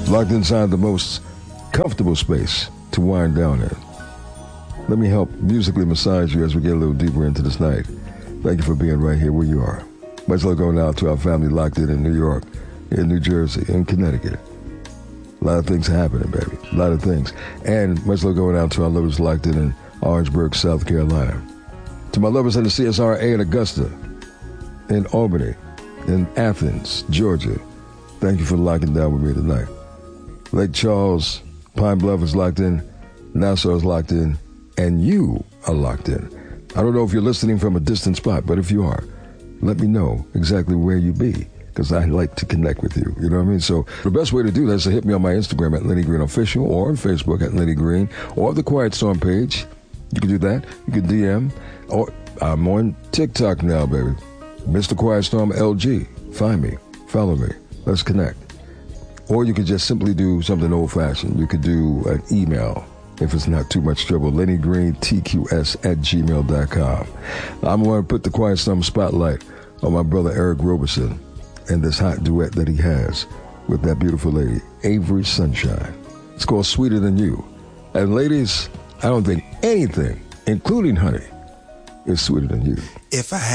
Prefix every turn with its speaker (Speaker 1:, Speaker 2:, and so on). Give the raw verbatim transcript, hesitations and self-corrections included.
Speaker 1: locked inside the most comfortable space to wind down in. Let me help musically massage you as we get a little deeper into this night. Thank you for being right here where you are. Much love going out to our family locked in in New York, in New Jersey, in Connecticut. A lot of things happening, baby. A lot of things. And much love going out to our lovers locked in in Orangeburg, South Carolina. To my lovers in the C S R A in Augusta, in Albany, in Athens, Georgia. Thank you for locking down with me tonight. Lake Charles, Pine Bluff is locked in, Nassau is locked in, and you are locked in. I don't know if you're listening from a distant spot, but if you are, let me know exactly where you be, because I like to connect with you. You know what I mean? So the best way to do that is to hit me on my Instagram at Lenny Green Official, or on Facebook at Lenny Green, or the Quiet Storm page. You can do that. You can D M. Or I'm on TikTok now, baby. Mister Quiet Storm L G. Find me. Follow me. Let's connect. Or you could just simply do something old-fashioned. You could do an email, if it's not too much trouble. Lenny Green T Q S at gmail dot com. I'm going to put the Quiet Storm spotlight on my brother Eric Roberson and this hot duet that he has with that beautiful lady, Avery Sunshine. It's called Sweeter Than You. And ladies, I don't think anything, including honey, is sweeter than you.
Speaker 2: If I